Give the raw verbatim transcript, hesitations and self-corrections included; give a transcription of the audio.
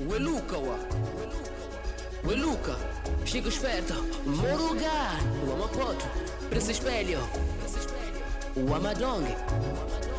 Weluka wa Weluka Chega esperta Morugan O Amapoto Preço espelho O Amadong